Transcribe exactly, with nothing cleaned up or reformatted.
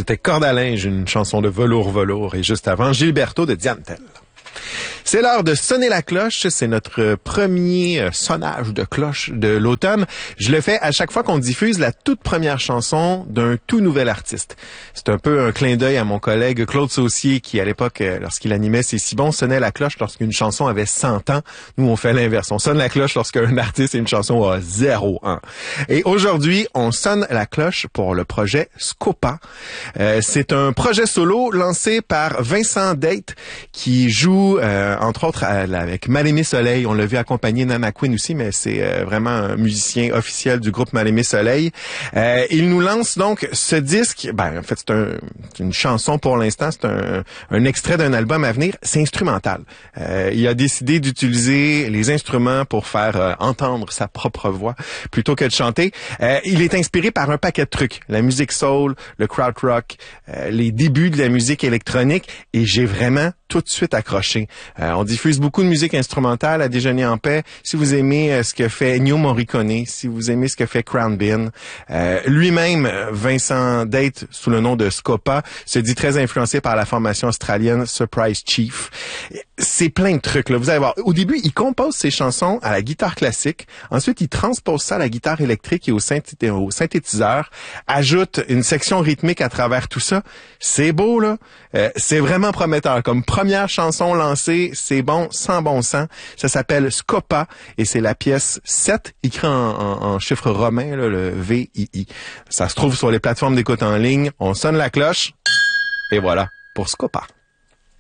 C'était Corde à linge, une chanson de Velours Velours, et juste avant, Gilberto de Diane Tell. C'est l'heure de sonner la cloche. C'est notre premier sonnage de cloche de l'automne. Je le fais à chaque fois qu'on diffuse la toute première chanson d'un tout nouvel artiste. C'est un peu un clin d'œil à mon collègue Claude Saucier qui, à l'époque, lorsqu'il animait C'est si bon, sonnait la cloche lorsqu'une chanson avait cent ans. Nous, on fait l'inverse. On sonne la cloche lorsqu'un artiste et une chanson a zéro ans. Et aujourd'hui, on sonne la cloche pour le projet Scopa. Euh, c'est un projet solo lancé par Vincent Date qui joue euh, entre autres avec Mal-Aimé Soleil. On l'a vu accompagner Nana Queen aussi, mais c'est euh, vraiment un musicien officiel du groupe Mal-Aimé Soleil. Euh, il nous lance donc ce disque. Ben, en fait, c'est un, une chanson pour l'instant. C'est un, un extrait d'un album à venir. C'est instrumental. Euh, il a décidé d'utiliser les instruments pour faire euh, entendre sa propre voix plutôt que de chanter. Euh, il est inspiré par un paquet de trucs. La musique soul, le krautrock, euh, les débuts de la musique électronique. Et j'ai vraiment tout de suite accroché. Euh, on diffuse beaucoup de musique instrumentale à Déjeuner en paix. Si vous aimez euh, ce que fait Ennio Morricone, si vous aimez ce que fait Crown Bean, euh, lui-même, Vincent Date, sous le nom de Scopa, se dit très influencé par la formation australienne Surprise Chief. C'est plein de trucs, là. Vous allez voir. Au début, il compose ses chansons à la guitare classique. Ensuite, il transpose ça à la guitare électrique et au, synthé- au synthétiseur. Ajoute une section rythmique à travers tout ça. C'est beau, là. Euh, c'est vraiment prometteur. Comme première chanson lancée, c'est bon, sans bon sens. Ça s'appelle Scopa et c'est la pièce sept, écrit en, en, en chiffre romain, là, le V I I. Ça se trouve sur les plateformes d'écoute en ligne. On sonne la cloche et voilà pour Scopa.